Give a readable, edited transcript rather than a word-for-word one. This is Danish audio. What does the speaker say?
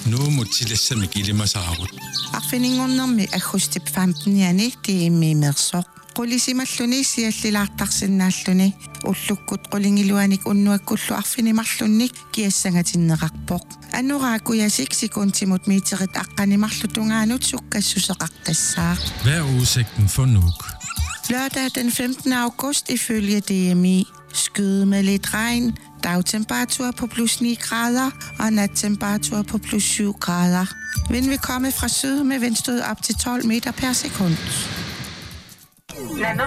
Nu mutilassa kilimasaarut. Arfininngornermi agustip 15-yani tiimmiimersoq. Qulisimalluni siallilaartarsinnaalluni ullukkut qulingiluanik unnuakkullu arfinimarlunnik kiassangatinneqarpoq. Anuraakuyasik sikuntimut miiterit aqqanimarlutungaanut sukkassuseqartassaaq. Hvad er udsigten for Nuuk? Lørdag den 15. august ifølge DMI. Skyde med lidt regn, dagtemperatur på +9 grader og nattemperatur på +7 grader. Vind vil komme fra syd med vindstød op til 12 meter per sekund.